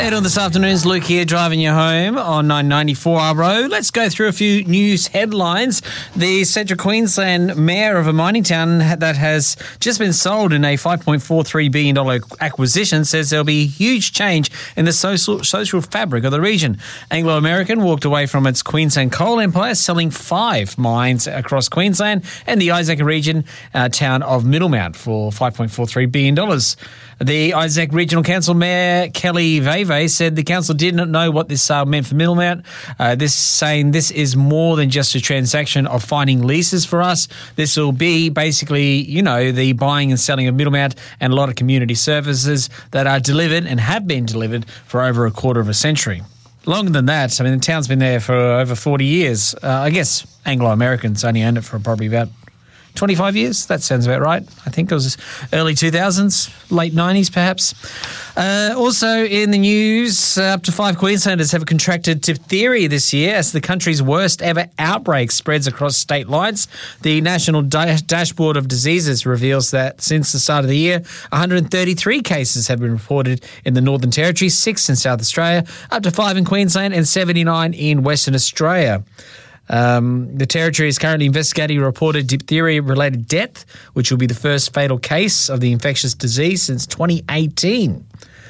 Ed on this afternoon's Luke here, driving you home on 994RO. Let's go through a few news headlines. The Central Queensland mayor of a mining town that has just been sold in a $5.43 billion acquisition says there'll be huge change in the social fabric of the region. Anglo American walked away from its Queensland coal empire, selling 5 mines across Queensland and the Isaac region town of Middlemount for $5.43 billion. The Isaac Regional Council Mayor Kelly Veve said the council did not know what this sale meant for Middlemount. Saying this is more than just a transaction of finding leases for us. This will be basically, the buying and selling of Middlemount and a lot of community services that are delivered and have been delivered for over a quarter of a century. Longer than that, the town's been there for over 40 years. I guess Anglo Americans only owned it for probably about 25 years? That sounds about right. I think it was early 2000s, late 90s perhaps. Also in the news, up to 5 Queenslanders have contracted diphtheria this year as the country's worst ever outbreak spreads across state lines. The National Dashboard of Diseases reveals that since the start of the year, 133 cases have been reported in the Northern Territory, 6 in South Australia, up to 5 in Queensland and 79 in Western Australia. The Territory is currently investigating a reported diphtheria-related death, which will be the first fatal case of the infectious disease since 2018.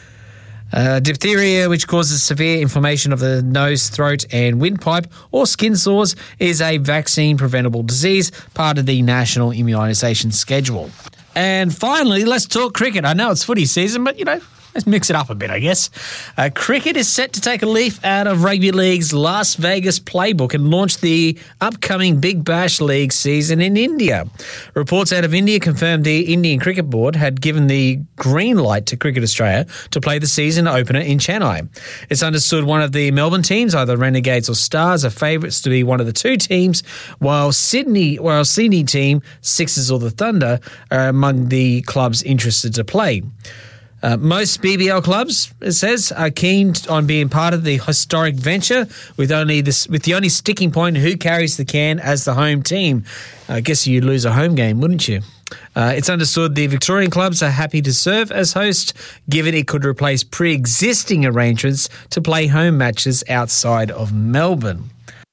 Diphtheria, which causes severe inflammation of the nose, throat and windpipe or skin sores, is a vaccine-preventable disease, part of the National Immunisation Schedule. And finally, let's talk cricket. I know it's footy season, but, let's mix it up a bit, I guess. Cricket is set to take a leaf out of Rugby League's Las Vegas playbook and launch the upcoming Big Bash League season in India. Reports out of India confirmed the Indian Cricket Board had given the green light to Cricket Australia to play the season opener in Chennai. It's understood one of the Melbourne teams, either Renegades or Stars, are favourites to be one of the 2 teams, while Sydney team, Sixers or the Thunder, are among the clubs interested to play. Most BBL clubs, it says, are keen on being part of the historic venture with the only sticking point who carries the can as the home team. I guess you'd lose a home game, wouldn't you? It's understood the Victorian clubs are happy to serve as host, given it could replace pre-existing arrangements to play home matches outside of Melbourne.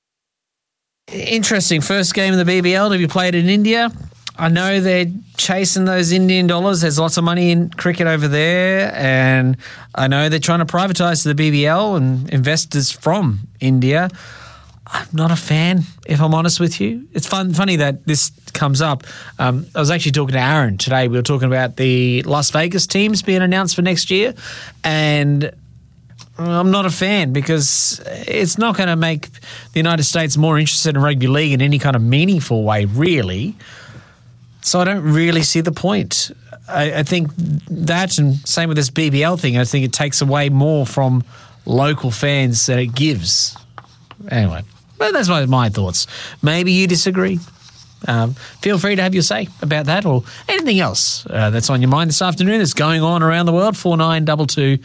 Interesting. First game of the BBL to be played in India. I know they're chasing those Indian dollars. There's lots of money in cricket over there, and I know they're trying to privatise the BBL and investors from India. I'm not a fan, if I'm honest with you. It's funny that this comes up. I was actually talking to Aaron today. We were talking about the Las Vegas teams being announced for next year, and I'm not a fan because it's not going to make the United States more interested in rugby league in any kind of meaningful way, really. So I don't really see the point. I think that, and same with this BBL thing, I think it takes away more from local fans than it gives. Anyway, but that's my thoughts. Maybe you disagree. Feel free to have your say about that or anything else that's on your mind this afternoon that's going on around the world. 4922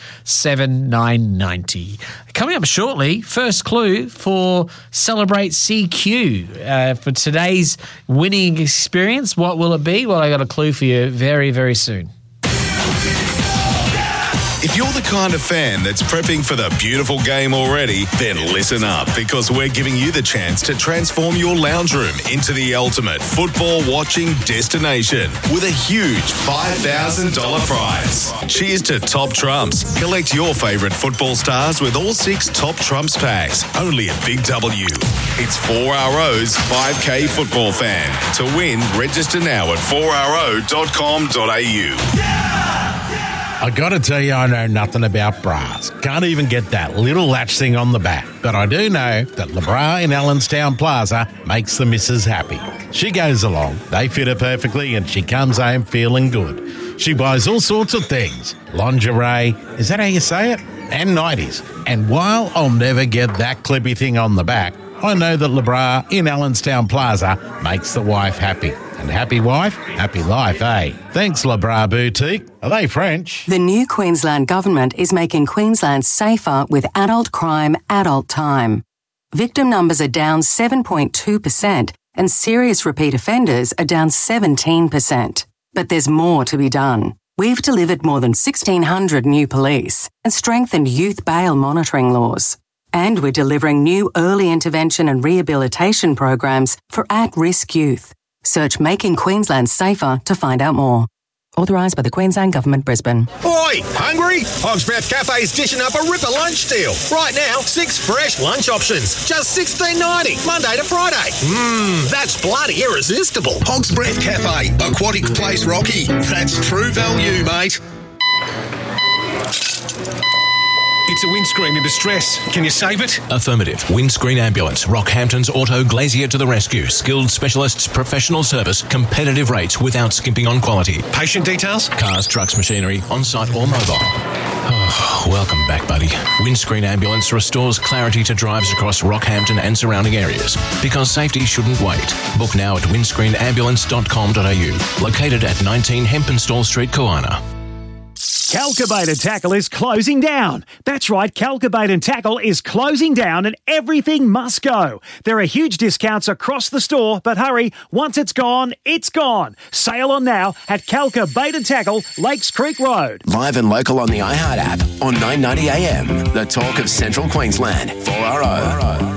7990. Coming up shortly, first clue for Celebrate CQ for today's winning experience. What will it be? Well, I got a clue for you very, very soon. If you're the kind of fan that's prepping for the beautiful game already, then listen up, because we're giving you the chance to transform your lounge room into the ultimate football watching destination with a huge $5,000 prize. Cheers to Top Trumps. Collect your favourite football stars with all 6 Top Trumps packs, only at Big W. It's 4RO's 5K football fan. To win, register now at 4ro.com.au. I gotta tell you, I know nothing about bras. Can't even get that little latch thing on the back. But I do know that LeBra in Allenstown Plaza makes the missus happy. She goes along, they fit her perfectly, and she comes home feeling good. She buys all sorts of things. Lingerie, is that how you say it? And nighties. And while I'll never get that clippy thing on the back, I know that LeBra in Allenstown Plaza makes the wife happy. And happy wife, happy life, eh? Thanks, LeBra Boutique. Are they French? The new Queensland Government is making Queensland safer with adult crime, adult time. Victim numbers are down 7.2% and serious repeat offenders are down 17%. But there's more to be done. We've delivered more than 1,600 new police and strengthened youth bail monitoring laws. And we're delivering new early intervention and rehabilitation programs for at-risk youth. Search Making Queensland Safer to find out more. Authorised by the Queensland Government, Brisbane. Oi, hungry? Hog's Breath Cafe's dishing up a ripper lunch deal. Right now, 6 fresh lunch options. Just $16.90, Monday to Friday. That's bloody irresistible. Hog's Breath Cafe, Aquatic Place Rocky. That's true value, mate. It's a windscreen in distress. Can you save it? Affirmative. Windscreen Ambulance. Rockhampton's Auto Glazier to the rescue. Skilled specialists, professional service, competitive rates without skimping on quality. Patient details? Cars, trucks, machinery, on-site or mobile. Oh, welcome back, buddy. Windscreen Ambulance restores clarity to drives across Rockhampton and surrounding areas. Because safety shouldn't wait. Book now at windscreenambulance.com.au. Located at 19 Hempenstall Street, Koana. Calcabait and Tackle is closing down. That's right, Calcabait and Tackle is closing down and everything must go. There are huge discounts across the store, but hurry, once it's gone, it's gone. Sale on now at Calcabait and Tackle, Lakes Creek Road. Live and local on the iHeart app on 990 AM. The talk of Central Queensland, 4RO.